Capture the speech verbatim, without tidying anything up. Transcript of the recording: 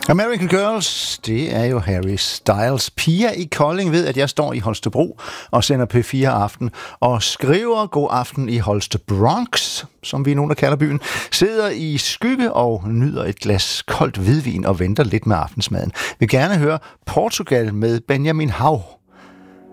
American Girls, det er jo Harry Styles. Pia i Kolding ved, at jeg står i Holstebro og sender P fire Aften og skriver god aften i Holstebronx, som vi er nogen, der kalder byen. Sidder i skygge og nyder et glas koldt hvidvin og venter lidt med aftensmaden. Vil gerne høre Portugal med Benjamin Hav.